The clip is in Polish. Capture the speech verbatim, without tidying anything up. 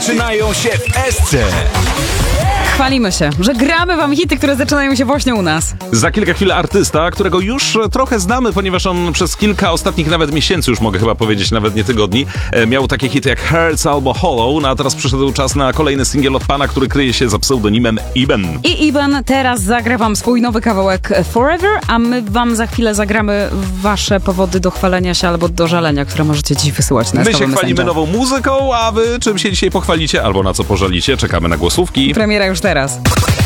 zaczynają się w Esce. Chwalimy się, że gramy wam hity, które zaczynają się właśnie u nas. Za kilka chwil artysta, którego już trochę znamy, ponieważ on przez kilka ostatnich nawet miesięcy, już mogę chyba powiedzieć, nawet nie tygodni, miał takie hity jak Hurts albo Hollow, no a teraz przyszedł czas na kolejny singiel od pana, który kryje się za pseudonimem Iben. I Iben teraz zagra wam swój nowy kawałek Forever, a my wam za chwilę zagramy wasze powody do chwalenia się albo do żalenia, które możecie dziś wysyłać na My się Messenger. chwalimy nową muzyką, a wy czym się dzisiaj pochwalicie albo na co pożalicie? Czekamy na głosówki. Premiera już teraz.